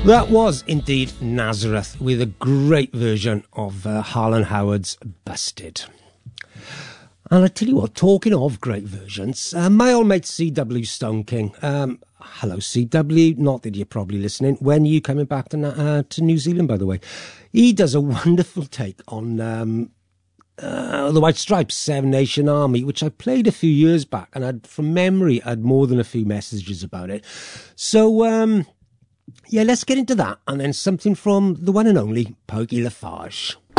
That was indeed Nazareth with a great version of Harlan Howard's Busted. And I tell you what, talking of great versions, my old mate C.W. Stone King, hello C.W., not that you're probably listening, when are you coming back to New Zealand, by the way? He does a wonderful take on the White Stripes, Seven Nation Army, which I played a few years back, and from memory, I had more than a few messages about it. So, yeah, let's get into that, and then something from the one and only Peggy LaFarge.